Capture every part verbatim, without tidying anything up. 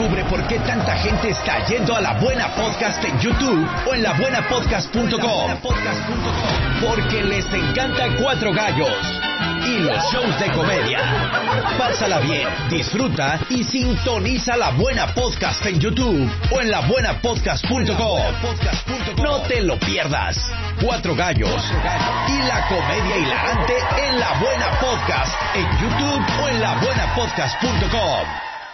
Descubre por qué tanta gente está yendo a La Buena Podcast en YouTube o en la buena podcast punto com. Porque les encanta Cuatro Gallos y los shows de comedia. Pásala bien, disfruta y sintoniza La Buena Podcast en YouTube o en la buena podcast punto com. No te lo pierdas. Cuatro Gallos y la comedia hilarante en La Buena Podcast en YouTube o en la buena podcast punto com.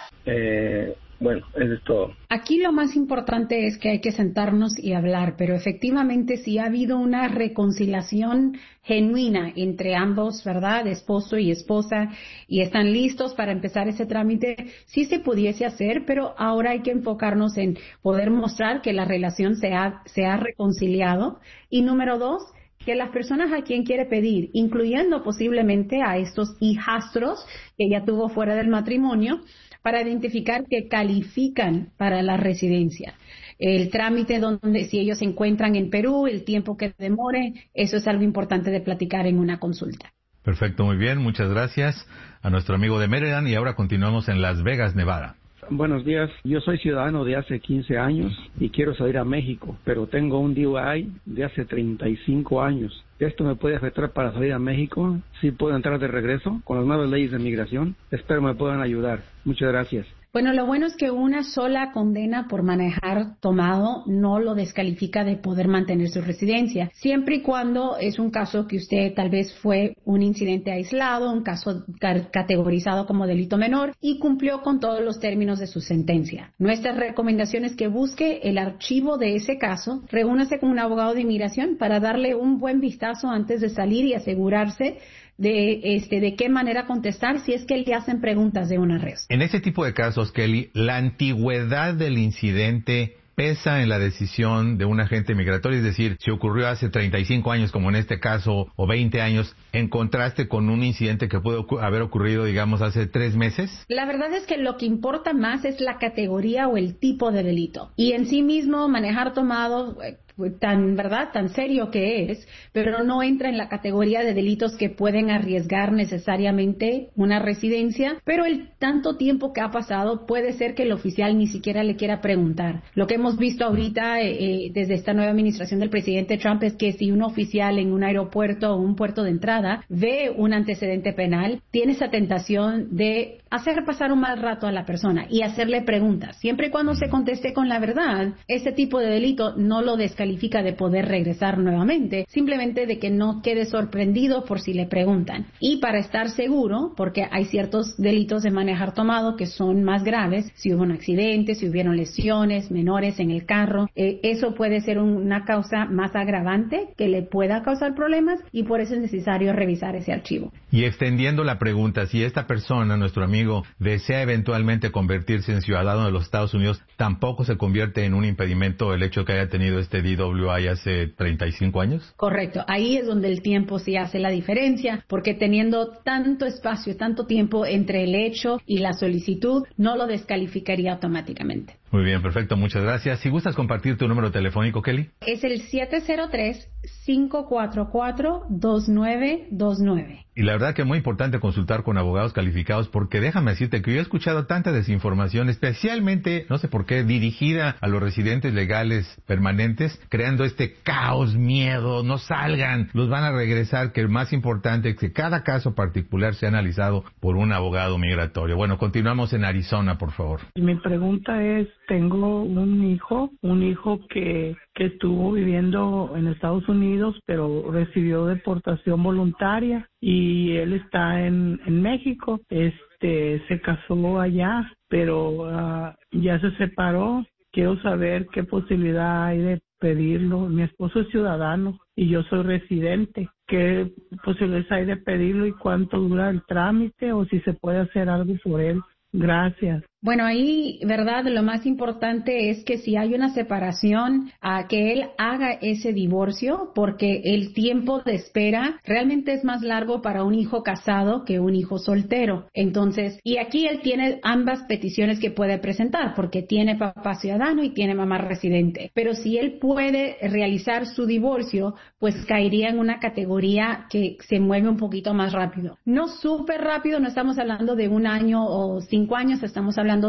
Eh, bueno, eso es todo. Aquí lo más importante es que hay que sentarnos y hablar, pero efectivamente si ha habido una reconciliación genuina entre ambos, ¿verdad? Esposo y esposa, y están listos para empezar ese trámite, sí se pudiese hacer, pero ahora hay que enfocarnos en poder mostrar que la relación se ha, se ha reconciliado. Y número dos, que las personas a quien quiere pedir, incluyendo posiblemente a estos hijastros que ella tuvo fuera del matrimonio, para identificar que califican para la residencia. El trámite donde, si ellos se encuentran en Perú, el tiempo que demore, eso es algo importante de platicar en una consulta. Perfecto, muy bien, muchas gracias a nuestro amigo de Maryland y ahora continuamos en Las Vegas, Nevada. Buenos días, yo soy ciudadano de hace quince años y quiero salir a México, pero tengo un D U I de hace treinta y cinco años. ¿Esto me puede afectar para salir a México? ¿Sí puedo entrar de regreso con las nuevas leyes de migración? Espero me puedan ayudar. Muchas gracias. Bueno, lo bueno es que una sola condena por manejar tomado no lo descalifica de poder mantener su residencia, siempre y cuando es un caso que usted tal vez fue un incidente aislado, un caso categorizado como delito menor y cumplió con todos los términos de su sentencia. Nuestra recomendación es que busque el archivo de ese caso, reúnase con un abogado de inmigración para darle un buen vistazo antes de salir y asegurarse de este de qué manera contestar si es que le hacen preguntas de un arresto. En ese tipo de casos, Kelly, la antigüedad del incidente pesa en la decisión de un agente migratorio, es decir, si ocurrió hace treinta y cinco años, como en este caso, o veinte años, en contraste con un incidente que puede ocu- haber ocurrido, digamos, hace tres meses. La verdad es que lo que importa más es la categoría o el tipo de delito. Y en sí mismo, manejar tomado, tan verdad tan serio que es, pero no entra en la categoría de delitos que pueden arriesgar necesariamente una residencia, pero el tanto tiempo que ha pasado puede ser que el oficial ni siquiera le quiera preguntar. Lo que hemos visto ahorita eh, desde esta nueva administración del presidente Trump es que si un oficial en un aeropuerto o un puerto de entrada ve un antecedente penal, tiene esa tentación de hacer pasar un mal rato a la persona y hacerle preguntas. Siempre y cuando se conteste con la verdad, ese tipo de delito no lo descalifica de poder regresar nuevamente, simplemente de que no quede sorprendido por si le preguntan. Y para estar seguro, porque hay ciertos delitos de manejar tomado que son más graves, si hubo un accidente, si hubieron lesiones menores en el carro, eh, eso puede ser un, una causa más agravante que le pueda causar problemas y por eso es necesario revisar ese archivo. Y extendiendo la pregunta, si esta persona, nuestro amigo, desea eventualmente convertirse en ciudadano de los Estados Unidos, ¿tampoco se convierte en un impedimento el hecho que haya tenido este D W I hace treinta y cinco años? Correcto, ahí es donde el tiempo sí hace la diferencia, porque teniendo tanto espacio, tanto tiempo entre el hecho y la solicitud, no lo descalificaría automáticamente. Muy bien, perfecto, muchas gracias. Si gustas compartir tu número telefónico, Kelly. Es el siete cero tres, cinco cuatro cuatro, dos nueve dos nueve. Y la verdad que es muy importante consultar con abogados calificados porque déjame decirte que yo he escuchado tanta desinformación, especialmente, no sé por qué, dirigida a los residentes legales permanentes, creando este caos, miedo, no salgan, los van a regresar, que el más importante es que cada caso particular sea analizado por un abogado migratorio. Bueno, continuamos en Arizona, por favor. Mi pregunta es, tengo un hijo, un hijo que, que estuvo viviendo en Estados Unidos, pero recibió deportación voluntaria y él está en, en México. Este, se casó allá, pero uh, ya se separó. Quiero saber qué posibilidad hay de pedirlo. Mi esposo es ciudadano y yo soy residente. ¿Qué posibilidades hay de pedirlo y cuánto dura el trámite o si se puede hacer algo por él? Gracias. Bueno, ahí, ¿verdad? Lo más importante es que si hay una separación, a que él haga ese divorcio, porque el tiempo de espera realmente es más largo para un hijo casado que un hijo soltero. Entonces, y aquí él tiene ambas peticiones que puede presentar, porque tiene papá ciudadano y tiene mamá residente. Pero si él puede realizar su divorcio, pues caería en una categoría que se mueve un poquito más rápido. No súper rápido, no estamos hablando de un año o cinco años, estamos hablando